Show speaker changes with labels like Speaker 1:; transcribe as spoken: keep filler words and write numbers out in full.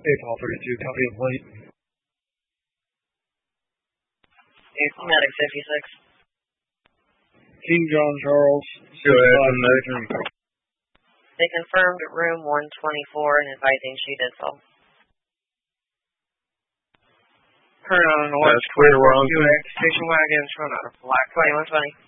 Speaker 1: April thirty-two, copy of late.
Speaker 2: Medic fifty-six.
Speaker 1: King John Charles.
Speaker 3: Go ahead and uh,
Speaker 2: They confirmed room one twenty-four and advising she did so.
Speaker 1: Turn on an orange
Speaker 3: That's clear,
Speaker 1: twenty-four
Speaker 3: Wellington.
Speaker 1: Q X, station wagons, run out of black.
Speaker 2: twenty-one twenty.